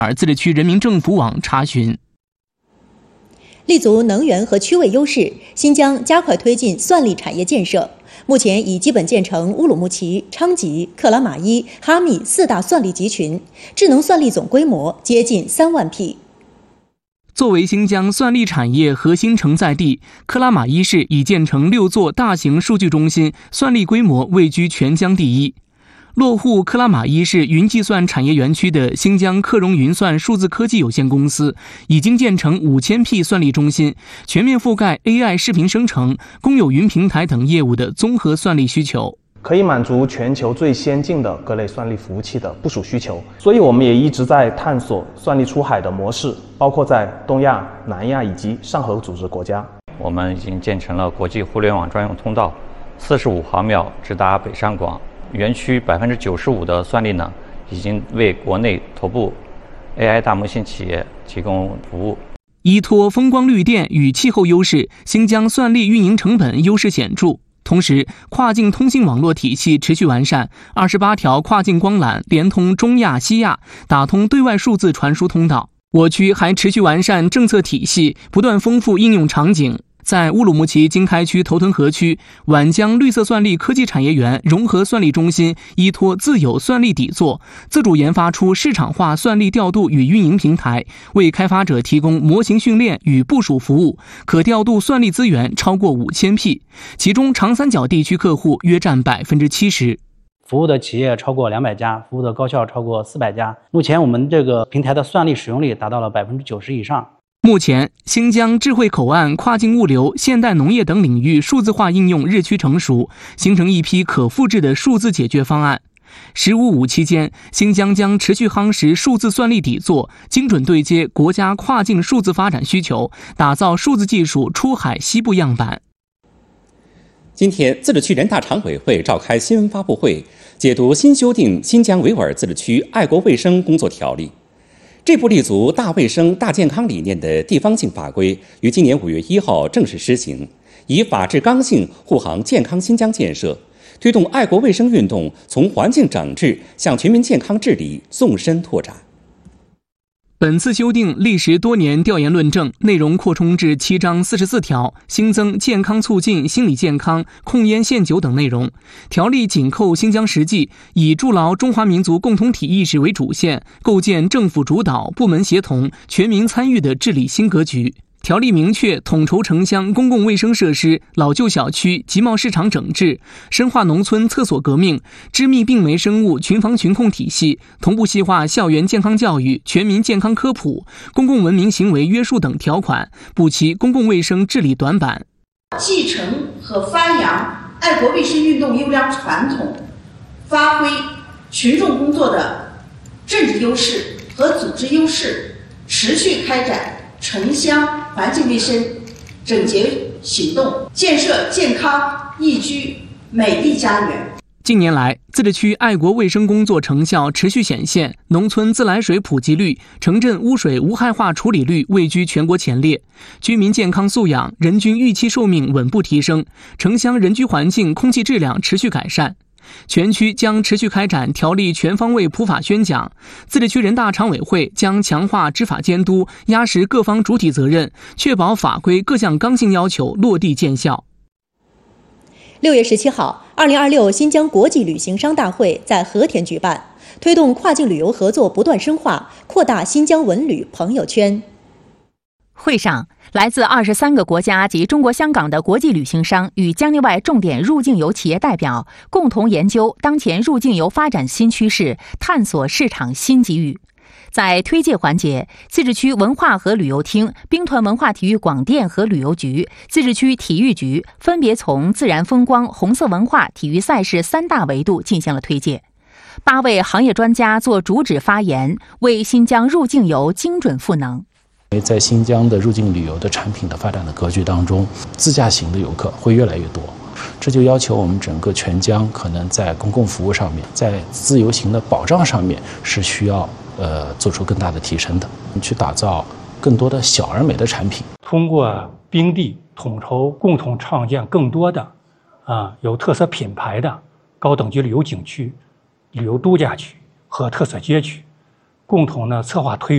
自治区人民政府网查询。 立足能源和区位优势，新疆加快推进算力产业建设。目前已基本建成乌鲁木齐、昌吉、克拉玛依、哈密4大算力集群，智能算力总规模接近3万匹。 作为新疆算力产业核心承载地，克拉玛依市已建成6座大型数据中心，算力规模位居全疆第一。落户克拉玛依市云计算产业园区的新疆克荣云算数字科技有限公司已经建成5000匹算力中心，全面覆盖 AI 视频生成、公有云平台等业务的综合算力需求， 可以满足全球最先进的各类算力服务器的部署需求。所以我们也一直在探索算力出海的模式，包括在东亚、南亚以及上合组织国家。 我们已经建成了国际互联网专用通道，45毫秒直达北上广。园区95%的算力呢，已经为国内头部 AI 大模型企业提供服务。 依托风光绿电与气候优势，新疆算力运营成本优势显著。同时，跨境通信网络体系持续完善，28条跨境光缆连通中亚、西亚，打通对外数字传输通道。我区还持续完善政策体系，不断丰富应用场景。在乌鲁木齐经开区头屯河区，皖江绿色算力科技产业园融合算力中心依托自有算力底座，自主研发出市场化算力调度与运营平台，为开发者提供模型训练与部署服务，可调度算力资源超过5000匹，其中长三角地区客户约占70%。 服务的企业超过200家，服务的高校超过400家。目前我们这个平台的算力使用率达到了90%以上。 目前，新疆智慧口岸、跨境物流、现代农业等领域数字化应用日趋成熟，形成一批可复制的数字解决方案。“15+5”期间，新疆将持续夯实数字算力底座，精准对接国家跨境数字发展需求，打造数字技术出海西部样板。 今天，自治区人大常委会召开新闻发布会，解读新修订《新疆维吾尔自治区爱国卫生工作条例》。这部立足大卫生、大健康理念的地方性法规于今年5月1号正式施行，以法治刚性护航健康新疆建设，推动爱国卫生运动从环境整治向全民健康治理纵深拓展。 本次修订历时多年调研论证，内容扩充至7章44条，新增健康促进、心理健康、控烟限酒等内容。条例紧扣新疆实际，以筑牢中华民族共同体意识为主线，构建政府主导、部门协同、全民参与的治理新格局。条例明确统筹城乡公共卫生设施、老旧小区、集贸市场整治，深化农村厕所革命、致密病媒生物群防群控体系，同步细化校园健康教育、全民健康科普、公共文明行为约束等条款，补齐公共卫生治理短板， 继承和发扬爱国卫生运动优良传统，发挥群众工作的政治优势和组织优势，持续开展城乡环境卫生整洁行动，建设健康宜居美丽家园。 近年来，自治区爱国卫生工作成效持续显现，农村自来水普及率、城镇污水无害化处理率位居全国前列，居民健康素养、人均预期寿命稳步提升，城乡人居环境空气质量持续改善。全区将持续开展条例全方位普法宣讲，自治区人大常委会将强化执法监督，压实各方主体责任，确保法规各项刚性要求落地见效。 6月17号，2026新疆国际旅行商大会在和田举办，推动跨境旅游合作不断深化，扩大新疆文旅朋友圈。 会上，来自23个国家及中国香港的国际旅行商与疆内外重点入境游企业代表共同研究当前入境游发展新趋势，探索市场新机遇。在推介环节，自治区文化和旅游厅、兵团文化体育广电和旅游局、自治区体育局分别从自然风光、红色文化、体育赛事3大维度进行了推介。8位行业专家做主旨发言，为新疆入境游精准赋能。 在新疆的入境旅游的产品的发展的格局当中，自驾行的游客会越来越多，这就要求我们整个全疆可能在公共服务上面，在自由行的保障上面是需要做出更大的提升的，去打造更多的小而美的产品。 通过冰地统筹，共同创建更多的有特色品牌的高等级旅游景区、旅游度假区和特色街区，共同策划推